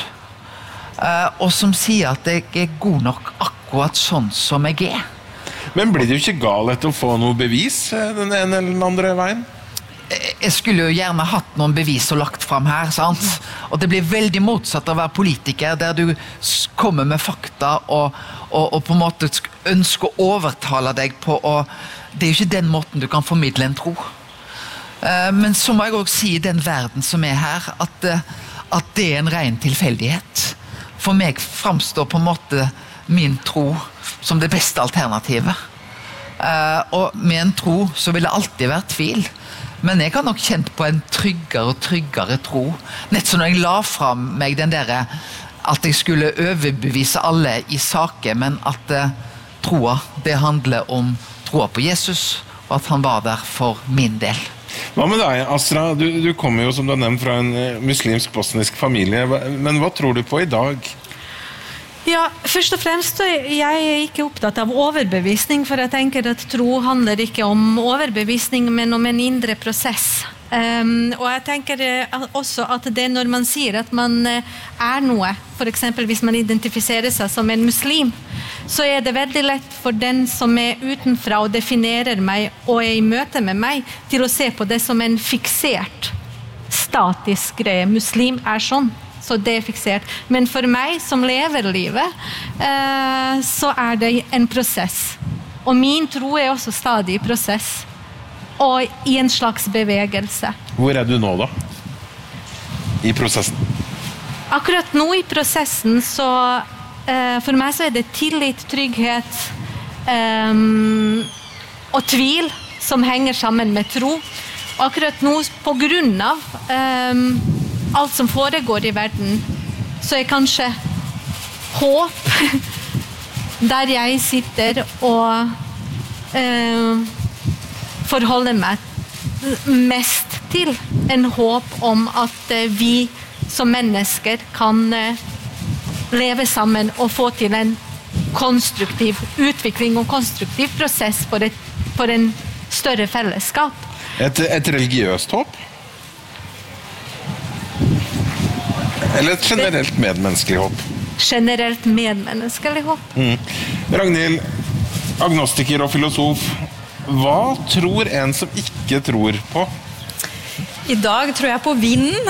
og som sier at jeg god nok akkurat sånn som jeg Men blir det jo ikke galt å få noe bevis den ene eller den andre veien? Jeg skulle jo gjerne hatt noen bevis og lagt frem her, sant? Og det blir veldig motsatt av å være politiker, der du kommer med fakta og på en måte ønsker å overtale deg på, og det jo ikke den måten du kan formidle en tro. Men så må jeg også si i den verden som her, at det en ren tilfeldighet. For meg fremstår på en måte min tro som det beste alternativet. Og med en tro så vil det alltid være tvil. Men jeg har nok kjent på en tryggere og tryggere tro. Nett som når jeg la frem meg den der at jeg skulle overbevise alle i saker, men at troa, det handler om troa på Jesus, og at han var der for min del. Hva med deg, Astra? Du kommer jo, som du har nevnt, fra en muslimsk-bosnisk familie. Men hva tror du på i dag? Ja, først og fremst jeg ikke opptatt av overbevisning, for jeg tenker at tro handler ikke om overbevisning, men om en indre prosess. Og jeg tenker også at det når man sier at man noe, for eksempel hvis man identifiserer seg som en muslim, så det veldig lett for den som utenfra og definerer meg og i møte med meg, til å se på det som en fiksert, statisk greie. Muslim sånn. Så det fiksert. Men for meg som lever livet, så det en prosess. Og min tro også stadig i prosess. Og i en slags bevegelse. Hvor du nå da? I prosessen? Akkurat nå i prosessen, så for meg så det tillit, trygghet og tvil som henger sammen med tro. Og akkurat nå, på grunn av alt som foregår i verden, så kanskje håp der jeg sitter og forholder meg mest til en håp om at vi som mennesker kan leve sammen og få til en konstruktiv utvikling og konstruktiv prosess for en større fellesskap. Et religiøst håp? Eller et generelt medmenneskelig håp? Generelt medmenneskelig håp. Ragnhild, agnostiker og filosof, hva tror en som ikke tror på? I dag tror jeg på vinden.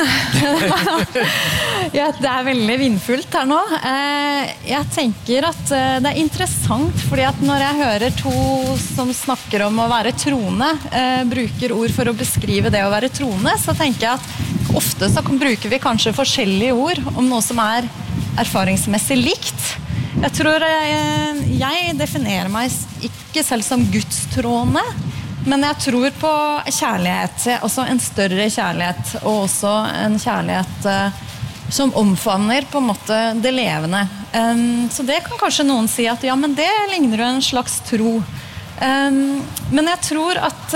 Ja, det veldig vindfullt her nå. Jeg tenker at det interessant, fordi at når jeg hører to som snakker om å være troende, bruker ord for å beskrive det å være troende, så tenker jeg at ofte så bruker vi kanskje forskjellige ord om noe som erfaringsmessig likt. Jeg tror jeg definerer meg ikke selv som gudstroende, men jeg tror på kjærlighet, også en større kjærlighet, og også en kjærlighet som omfavner på en måte det levende. Så det kan kanskje noen si at ja, men det ligner jo en slags tro. Men jeg tror at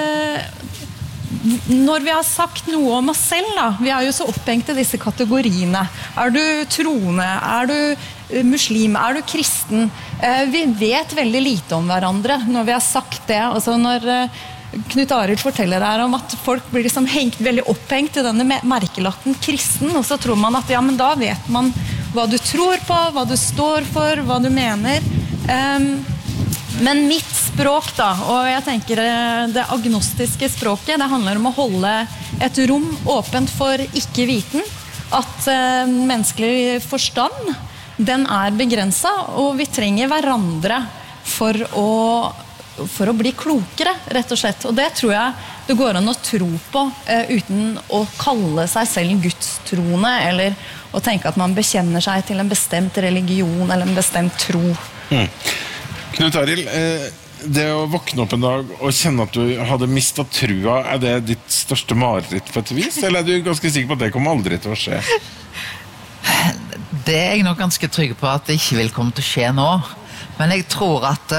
når vi har sagt noe om oss selv da, vi jo så opphengt i disse kategoriene. Du troende? Du muslim? Du kristen? Vi vet veldig lite om hverandre når vi har sagt det. Altså når Knut Arild forteller her om at folk blir liksom veldig opphengt i denne merkelappen kristen, og så tror man at ja, men da vet man hva du tror på, hva du står for, hva du mener. Men mitt språk da, og jeg tenker det agnostiske språket, det handler om å holde et rom åpent for ikke-viten, at menneskelig forstand, den begrenset, og vi trenger hverandre for å bli klokere, rett og slett. Og det tror jeg det går an å tro på uten å kalle seg selv gudstroende, eller å tenke at man bekjenner seg til en bestemt religion eller en bestemt tro. Knut Arild, det å våkne opp en dag og kjenne at du hadde mistet trua, det ditt største mareritt på et vis? Eller du ganske sikker på at det kommer aldri til å skje? Det jeg nok ganske trygg på at det ikke vil komme til å skje nå. Men jeg tror at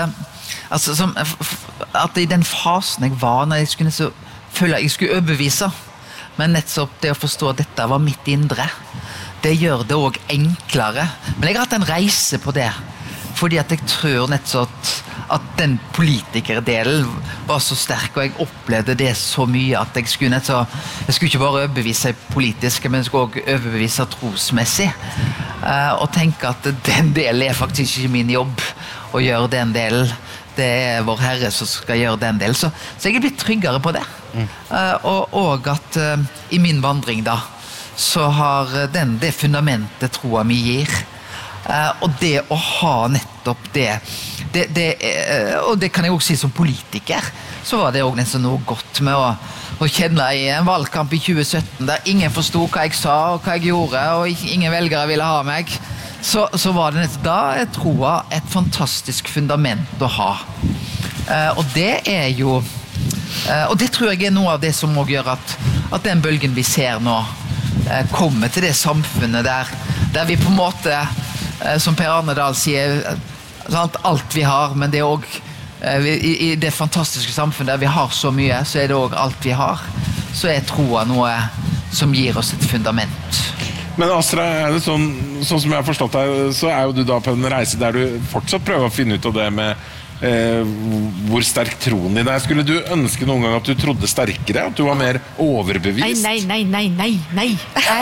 at i den fasen jeg var når jeg skulle føle at jeg skulle overbevise, men nettopp det å forstå at dette var mitt indre, det gjør det også enklere. Men jeg har hatt en reise på det, fordi at jeg tror nettopp at den politikerdelen var så sterk, og jeg opplevde det så mye at jeg skulle ikke bare overbevise politisk, men jeg skulle også overbevise trosmessig, og tenke at den delen faktisk ikke min jobb å gjøre den delen. Det vår Herre som skal gjøre den delen. Så jeg blitt tryggere på det. Og at i min vandring da, så har det fundamentet troa mi gir. Og det å ha nettopp det, og det kan jeg også si som politiker, så var det også nesten noe godt med å kjenne i en valgkamp i 2017 der ingen forstod hva jeg sa og hva jeg gjorde, og ingen velgere ville ha meg. Så var det nettopp da jeg tror et fantastisk fundament å ha. Og det jo og det tror jeg noe av det som også gjør at den bølgen vi ser nå kommer til det samfunnet der vi på en måte, som Per Arne Dahl sier, alt vi har, men det også i det fantastiske samfunnet der vi har så mye, så det også alt vi har. Så troa noe som gir oss et fundament. Men Astra, det sånn som jeg har forstått deg, så jo du da på en reise der du fortsatt prøver å finne ut av det med hvor sterk troen din Skulle du ønske noen gang at du trodde sterkere, at du var mer overbevist? Nei.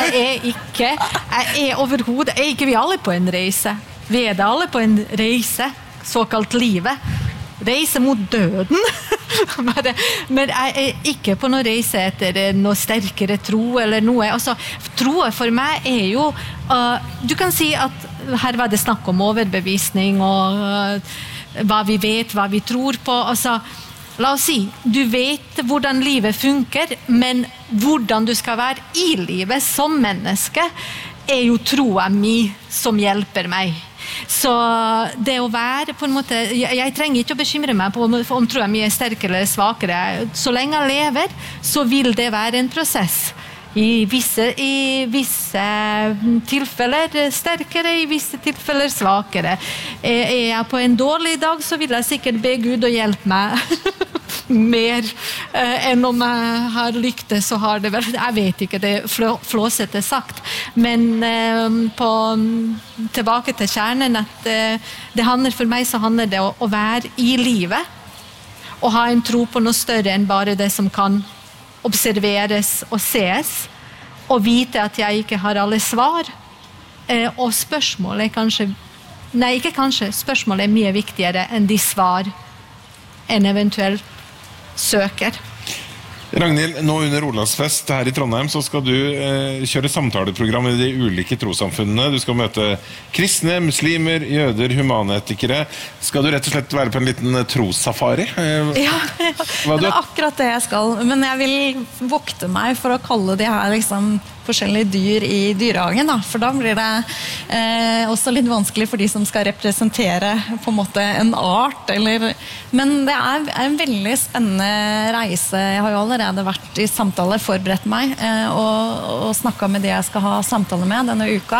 Jeg overhodet, ikke vi alle på en reise. Vi det alle på en reise, såkalt livet. Reise mot døden. Men jeg ikke på noen reise etter noe sterkere tro eller noe. Altså, troen for meg jo du kan si at her var det snakk om overbevisning og hva vi vet, hva vi tror på. Altså, la oss si, du vet hvordan livet funker, men hvordan du skal være i livet som menneske jo troen min som hjelper meg. Så det å være på en måte, jeg trenger ikke å bekymre meg på om troen min sterkere eller svakere. Så lenge jeg lever, så vil det være en prosess. I visse tilfeller sterkere, i visse tilfeller svakere. Jeg på en dårlig dag, så vil jeg sikkert be Gud å hjelpe meg mer enn om jeg har lyktes, så har det vel, jeg vet ikke, det flåsete sagt, men tilbake til kjernen, at det handler for meg, så handler det å være i livet, og ha en tro på noe større enn bare det som kan observeres og ses, og vite at jeg ikke har alle svar, og spørsmålet spørsmålet mye viktigere enn de svar en eventuelt søker. Ragnhild, nå under Olavsfest her i Trondheim så skal du kjøre samtaleprogram i de ulike trossamfunnene. Du skal møte kristne, muslimer, jøder, humanetikere. Skal du rett og slett være på en liten trossafari? Ja, det akkurat det jeg skal. Men jeg vil vokte meg for å kalle de her liksom forskjellige dyr i dyrehagen, da. For da blir det også litt vanskelig for de som skal representere på en måte en art. Men det en veldig spennende reise. Jeg har jo allerede vært i samtale, forberedt meg, og snakket med de jeg skal ha samtale med denne uka.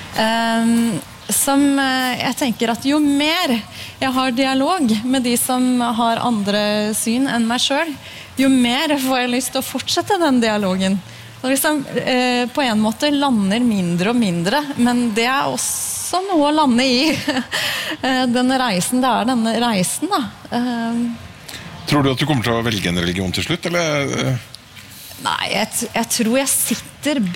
Som jeg tenker at jo mer jeg har dialog med de som har andre syn enn meg selv, jo mer får jeg lyst til å fortsette den dialogen. Og liksom, på en måte lander mindre og mindre, men det også også noe å lande i denne reisen. Det denne reisen, da. Tror du at du kommer til å velge en religion til slutt, eller? Nei, jeg tror jeg sitter